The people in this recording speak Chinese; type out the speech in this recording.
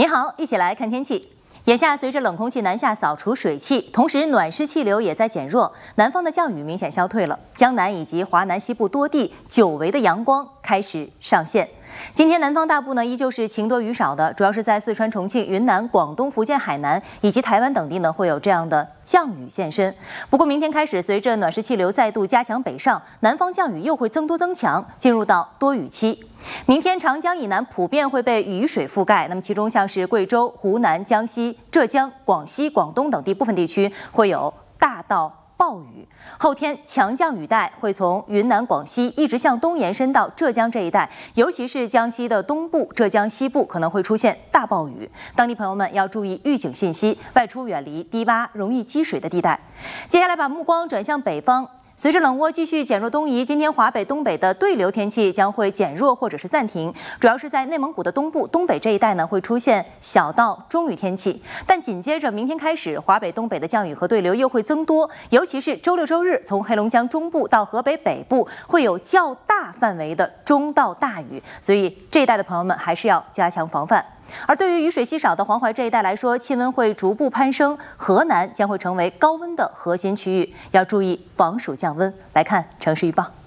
你好，一起来看天气。眼下随着冷空气南下扫除水汽，同时暖湿气流也在减弱，南方的降雨明显消退了。江南以及华南西部多地久违的阳光开始上现。今天南方大部依旧是晴多雨少的，主要是在四川、重庆、云南、广东、福建海南以及台湾等地会有这样的降雨现身。不过明天开始，随着暖湿气流再度加强北上，南方降雨又会增多增强，进入到多雨期。明天长江以南普遍会被雨水覆盖，那么其中像是贵州、湖南、江西、浙江、广西、广东等地部分地区会有大到暴雨。后天强降雨带会从云南、广西一直向东延伸到浙江这一带，尤其是江西的东部、浙江西部可能会出现大暴雨，当地朋友们要注意预警信息，外出远离低洼、容易积水的地带。接下来把目光转向北方。随着冷涡继续减弱东移，今天华北、东北的对流天气将会减弱或者是暂停，主要是在内蒙古的东部、东北这一带会出现小到中雨天气。但紧接着明天开始，华北、东北的降雨和对流又会增多，尤其是周六、周日，从黑龙江中部到河北北部会有较大范围的中到大雨，所以这一带的朋友们还是要加强防范。而对于雨水稀少的黄淮这一带来说，气温会逐步攀升，河南将会成为高温的核心区域，要注意防暑降温。来看城市预报。